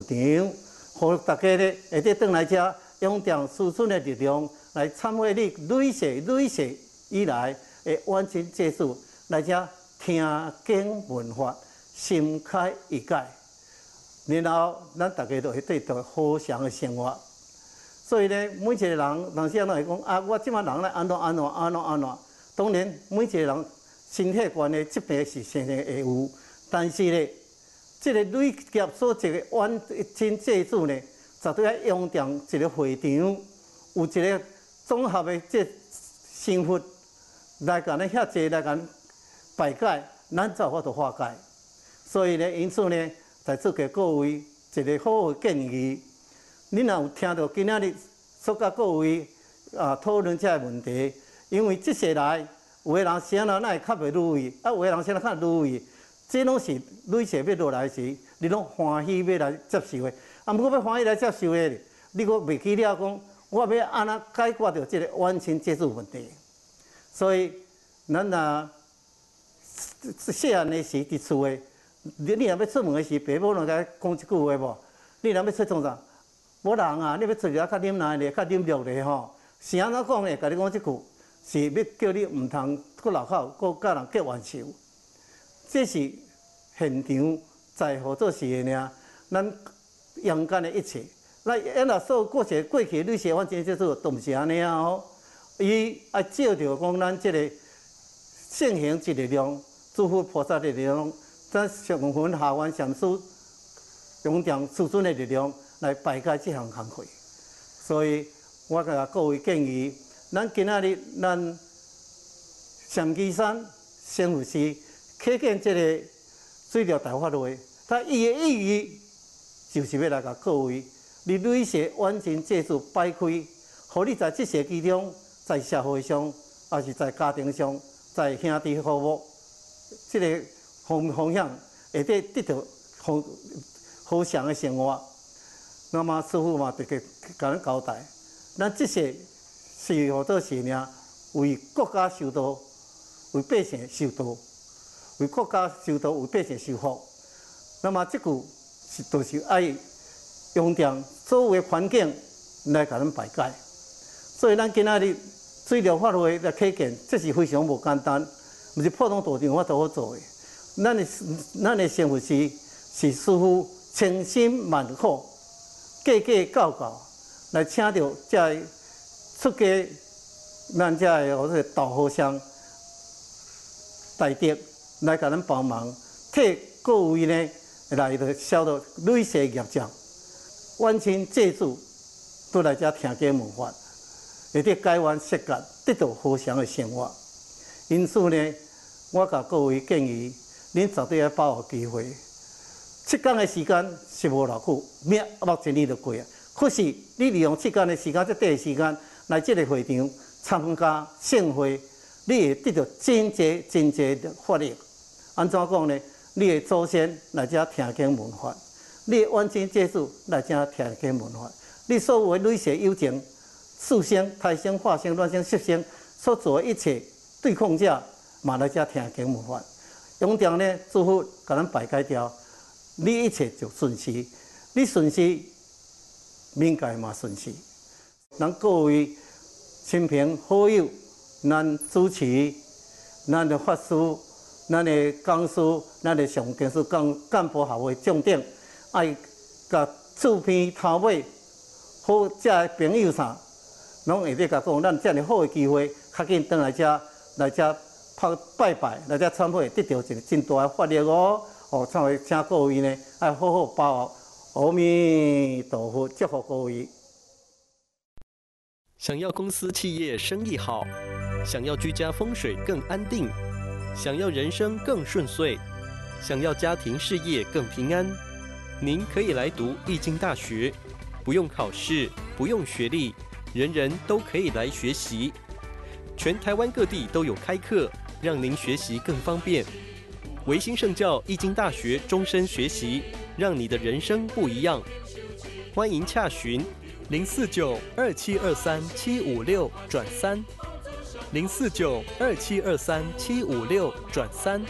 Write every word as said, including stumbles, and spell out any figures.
场，互大家咧下底转来遮，用点师孙的力量来参与你累世累世以来的完整技术，来遮听经闻法，心开意解，然后咱大家就会对着和祥的生活。所以咧，每一个人，人时啊，会讲啊，我即马人咧安怎安怎安怎安怎。当然，每一个人身体关的疾病是常常会有，但是咧，即、这个累积所一个完整技术呢，绝对要用点一个会场，有一个综合的这生活来甲咱遐济来甲排解，咱才有法度化解。所以呢，因此呢，在此给各位一个好的建议。你若有听到今仔日所甲各位啊讨论这个问题，因为这些来有个人啥人会较袂如意，啊有个人啥人较如意，这拢是累世要落来时，你拢欢喜要来接受的。啊，毋过要欢喜来接受的，你阁袂记了讲，我要安怎解决掉这个完全接触问题。所以，咱若细汉的时伫厝的，你你若要出门的时，爸母拢甲讲一句话无？你若要出创啥？无人啊，你要出去啊，较啉奶咧，较啉绿咧吼。是安怎讲咧？甲你讲即句，是要叫你毋通搁落口，搁甲人结冤仇。这是现场在合作时的尔，咱阳间的一切。咱咱若所过去过去历史反正就是都毋是安尼啊吼。伊啊照着讲咱即个圣贤之力量、诸佛菩萨的力量，咱上魂下凡上师用点师尊的力量。来排解这项工课，所以我甲各位建议，咱今仔日咱上基山仙湖寺开建这个水疗大法会，它伊的意义就是要来甲各位，你累世完全借助摆开，互你在这世之中，在社会上，还是在家庭上，在兄弟和睦这个方方向，会得得到好好祥的生活。那么师父嘛，就给甲咱交代，咱这些是何做是呢？为国家修道，为百姓修道，为国家修道，为百姓修福。那么这句是都是爱用点所有的环境来甲咱排解。所以咱今仔日水疗法会来开建，这是非常无简单，毋是普通道场法度好做的。咱的咱的生活是是师父千辛万苦。家家教教来请到这出家，咱这个或者道和尚大德来甲咱帮忙，替各位呢来着消除累世业障，完全借助都来遮听经闻法，会得改冤释结，得到和祥的生活。因此呢，我甲各位建议，恁绝对要把握机会。七天的时间是无偌久，命目前你就过啊。可是你利用七天的时间，这短的时间来这个会场参加盛会，你会得到真济真济的法力。安怎讲呢？你的祖先来这听经闻法，你的完全接触来这听经闻法，你所有的累世有情、四生、胎生、化生、卵生、湿生所做的一切对抗者，嘛来这听经闻法，用点呢，祝福甲咱排解掉。你一切就顺时，你顺时，民界嘛顺时。咱各位亲朋好友，咱主持，咱的法师，咱的讲师，咱的上经师干干部学会重点，爱甲厝边头尾好这的朋友啥，拢会得甲讲，咱这样好的机会，较紧转来遮来遮拍拜拜，来遮参会，得到一个真大的法力哦。哦，参会请各位呢，爱好好把握。阿弥陀佛，祝福各位。 想要公司企业生意好，想要居家风水更安定，想要人生更顺遂，想要家庭事业更平安，您可以来读易经大学，不用考试，不用学历，人人都可以来学习。全台湾各地都有开课，让您学习更方便。维新圣教易经大学终身学习，让你的人生不一样。欢迎洽询零四九二七二三七五六转三，零四九二七二三七五六转三。